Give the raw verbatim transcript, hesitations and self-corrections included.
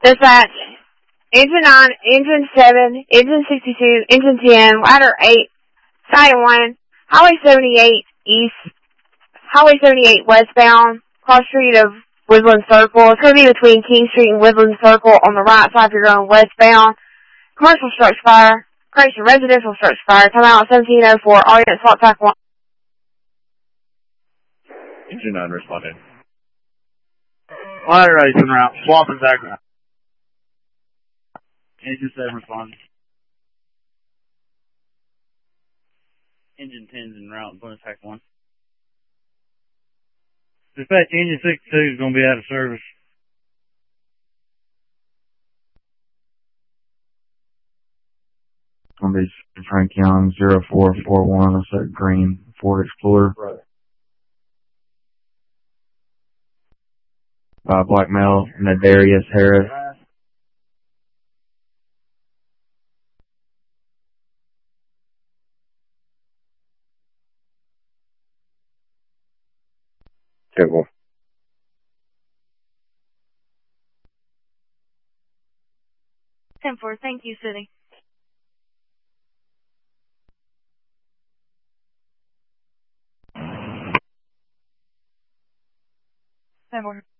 Dispatch. Engine nine, Engine seven, Engine sixty-two, Engine ten, Ladder eight, Scion one, Highway seventy-eight East, Highway seventy-eight westbound, cross street of Woodland Circle. It's going to be between King Street and Woodland Circle on the right side if you're going westbound. Commercial structure fire, correction, residential structure fire. Come out seventeen oh four, all units, SWAT tac one. Engine nine responded. Ladder eight's en route, swap and tac route. Engine seven responding. Engine ten's en route, going to tac one. Dispatch, engine sixty-two is going to be out of service. It's going to be Frank Young, zero four four one, that's that green Ford Explorer. Right. Uh, black male, Nadarius Harris. Table. ten four, thank you, City. ten four.